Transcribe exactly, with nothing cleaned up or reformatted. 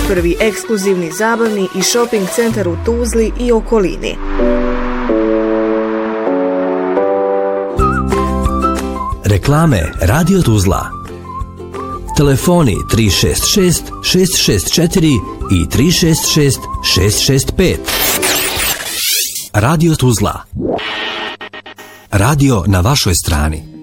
prvi ekskluzivni zabavni i shopping centar u Tuzli i okolini. Reklame Radio Tuzla. Telefoni tri šest šest šest šest četiri i tri šest šest šest šest pet. Radio Tuzla. Radio na vašoj strani.